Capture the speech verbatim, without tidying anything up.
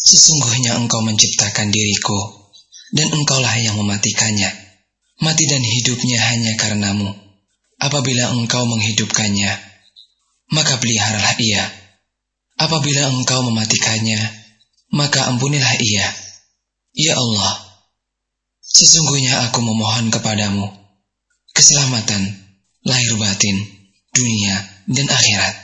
Sesungguhnya Engkau menciptakan diriku, dan Engkaulah yang mematikannya. Mati dan hidupnya hanya karenamu. Apabila Engkau menghidupkannya, maka peliharalah ia. Apabila Engkau mematikannya, maka ampunilah ia. Ya Allah, sesungguhnya aku memohon kepadamu keselamatan lahir batin, dunia, dan akhirat.